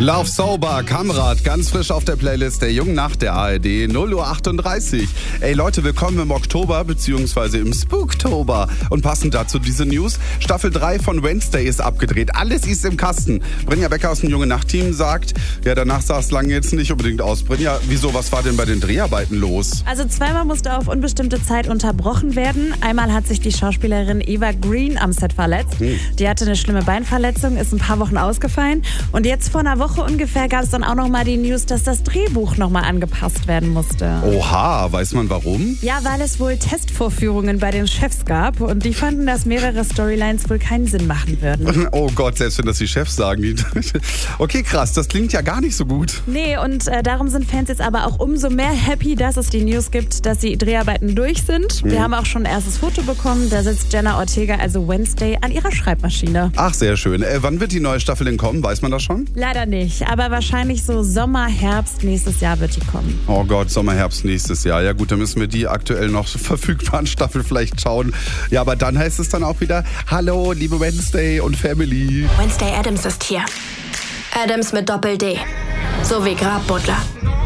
Lauf sauber, Kamrat, ganz frisch auf der Playlist der Jungen Nacht der ARD, 0:38 Uhr. Ey Leute, willkommen im Oktober, beziehungsweise im Spooktober. Und passend dazu diese News, Staffel 3 von Wednesday ist abgedreht. Alles ist im Kasten. Brynja Becker aus dem Jungen Nacht-Team sagt, ja, danach sah es lange jetzt nicht unbedingt aus. Brynja, wieso, was war denn bei den Dreharbeiten los? Also zweimal musste auf unbestimmte Zeit unterbrochen werden. Einmal hat sich die Schauspielerin Eva Green am Set verletzt. Die hatte eine schlimme Beinverletzung, ist ein paar Wochen ausgefallen. Und jetzt vor einer Woche ungefähr gab es dann auch nochmal die News, dass das Drehbuch nochmal angepasst werden musste. Oha, weiß man warum? Ja, weil es wohl Testvorführungen bei den Chefs gab und die fanden, dass mehrere Storylines wohl keinen Sinn machen würden. Oh Gott, selbst wenn das die Chefs sagen. Okay, krass, das klingt ja gar nicht so gut. Nee, und darum sind Fans jetzt aber auch umso mehr happy, dass es die News gibt, dass die Dreharbeiten durch sind. Wir haben auch schon ein erstes Foto bekommen, da sitzt Jenna Ortega, also Wednesday, an ihrer Schreibmaschine. Ach, sehr schön. Wann wird die neue Staffel denn kommen? Weiß man das schon? Leider nicht, aber wahrscheinlich so Sommer, Herbst nächstes Jahr wird die kommen. Oh Gott, Sommer, Herbst nächstes Jahr. Ja gut, dann müssen wir die aktuell noch verfügbaren Staffel vielleicht schauen. Ja, aber dann heißt es dann auch wieder, hallo, liebe Wednesday und Family. Wednesday Addams ist hier. Addams mit Doppel-D. So wie Grabbuddler.